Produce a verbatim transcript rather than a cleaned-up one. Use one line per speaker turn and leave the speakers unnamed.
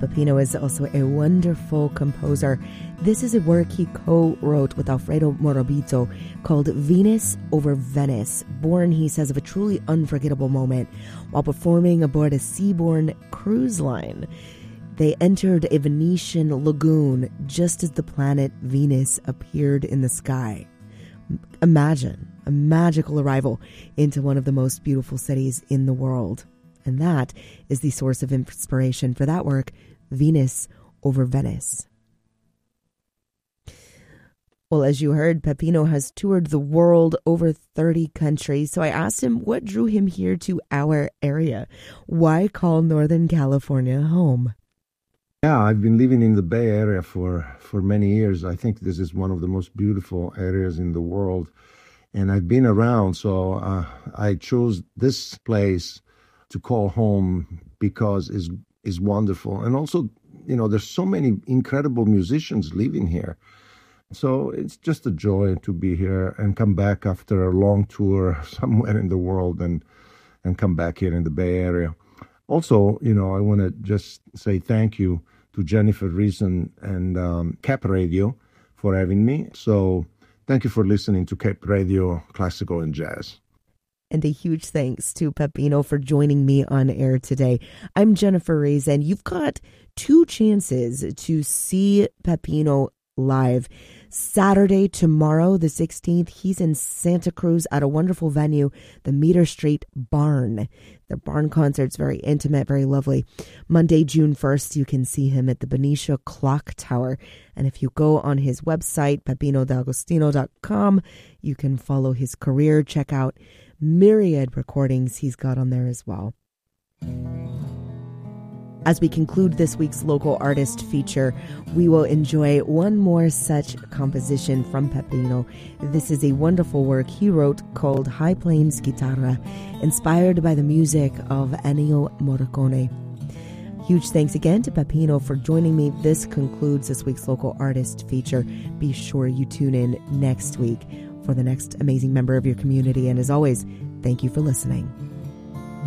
Peppino is also a wonderful composer. This is a work he co-wrote with Alfredo Morabito called Venus Over Venice, born, he says, of a truly unforgettable moment while performing aboard a seaborne cruise line. They entered a Venetian lagoon just as the planet Venus appeared in the sky. Imagine a magical arrival into one of the most beautiful cities in the world. And that is the source of inspiration for that work, Venus Over Venice. Well, as you heard, Peppino has toured the world, over thirty countries. So I asked him what drew him here to our area. Why call Northern California home?
Yeah, I've been living in the Bay Area for, for many years. I think this is one of the most beautiful areas in the world. And I've been around, so uh, I chose this place to call home because it's, it's wonderful. And also, you know, there's so many incredible musicians living here. So it's just a joy to be here and come back after a long tour somewhere in the world and, and come back here in the Bay Area. Also, you know, I want to just say thank you to Jennifer Reason and um, Cap Radio for having me. So thank you for listening to Cap Radio Classical and Jazz.
And a huge thanks to Peppino for joining me on air today. I'm Jennifer Reason. You've got two chances to see Peppino live. Saturday, tomorrow, the sixteenth, he's in Santa Cruz at a wonderful venue, the Meter Street Barn. The barn concert's very intimate, very lovely. Monday, June first, you can see him at the Benicia Clock Tower. And if you go on his website, peppino d'agostino dot com, you can follow his career, check out myriad recordings he's got on there as well. As we conclude this week's local artist feature, we will enjoy one more such composition from Peppino. This is a wonderful work he wrote called High Plains Guitarra, inspired by the music of Ennio Morricone. Huge thanks again to Peppino for joining me. This concludes this week's local artist feature. Be sure you tune in next week for the next amazing member of your community. And as always, thank you for listening.